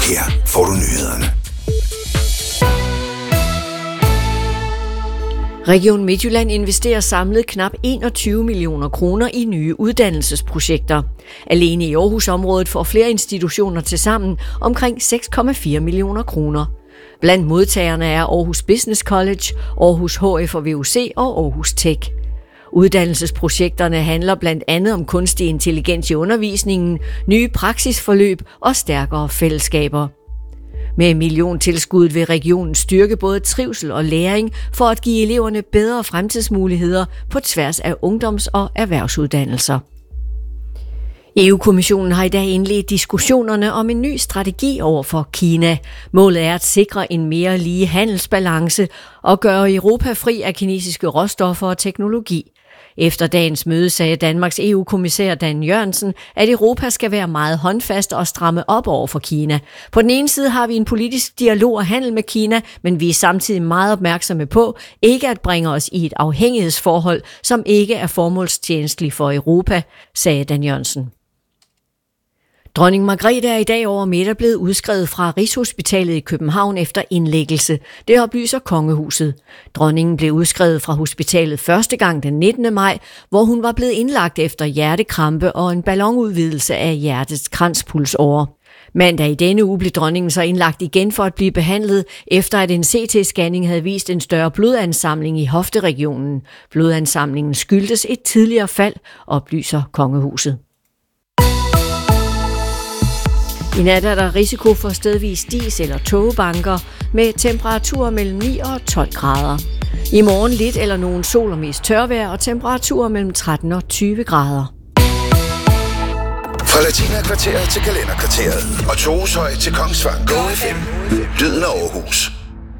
Her får du nyhederne. Region Midtjylland investerer samlet knap 21 millioner kroner i nye uddannelsesprojekter. Alene i Aarhusområdet får flere institutioner til sammen omkring 6,4 millioner kroner. Blandt modtagerne er Aarhus Business College, Aarhus HF og VUC og Aarhus Tech. Uddannelsesprojekterne handler blandt andet om kunstig intelligens i undervisningen, nye praksisforløb og stærkere fællesskaber. Med milliontilskuddet vil regionen styrke både trivsel og læring for at give eleverne bedre fremtidsmuligheder på tværs af ungdoms- og erhvervsuddannelser. EU-kommissionen har i dag indledt diskussionerne om en ny strategi over for Kina. Målet er at sikre en mere lige handelsbalance og gøre Europa fri af kinesiske råstoffer og teknologi. Efter dagens møde sagde Danmarks EU-kommissær Dan Jørgensen, at Europa skal være meget håndfast og stramme op over for Kina. På den ene side har vi en politisk dialog og handel med Kina, men vi er samtidig meget opmærksomme på ikke at bringe os i et afhængighedsforhold, som ikke er formålstjenestligt for Europa, sagde Dan Jørgensen. Dronning Margrethe er i dag over middag blevet udskrevet fra Rigshospitalet i København efter indlæggelse. Det oplyser kongehuset. Dronningen blev udskrevet fra hospitalet første gang den 19. maj, hvor hun var blevet indlagt efter hjertekrampe og en ballonudvidelse af hjertets kranspulsåre. Mandag i denne uge blev dronningen så indlagt igen for at blive behandlet, efter at en CT-scanning havde vist en større blodansamling i hofteregionen. Blodansamlingen skyldtes et tidligere fald, oplyser kongehuset. I nat er der risiko for stedvis dis- eller tågebanker med temperaturer mellem 9 og 12 grader. I morgen lidt eller nogen sol og mest tørvejr og temperaturer mellem 13 og 20 grader. Fra Latina-kvarteret til Kalenderkvarteret og Toeshøj til Kongsvang. Go FM. Lyden af Aarhus.